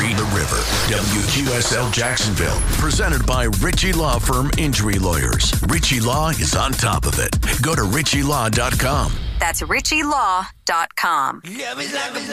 Country, The River. WQSL Jacksonville. Presented by Ritchie Law Firm Injury Lawyers. Ritchie Law is on top of it. Go to ritchielaw.com. That's ritchielaw.com.